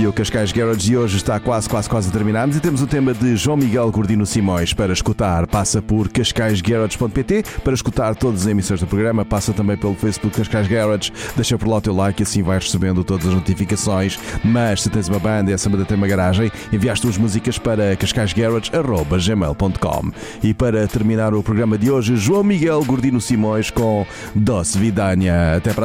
E o Cascais Garage de hoje está quase a terminarmos e temos o tema de João Miguel Gordino Simões. Para escutar, passa por cascaisgarage.pt. Para escutar todas as emissões do programa, passa também pelo Facebook Cascais Garage. Deixa por lá o teu like e assim vais recebendo todas as notificações. Mas se tens uma banda e essa banda tem uma garagem, enviaste as músicas para cascaisgarage@gmail.com. E para terminar o programa de hoje, João Miguel Gordino Simões com Doce Vidania. Até para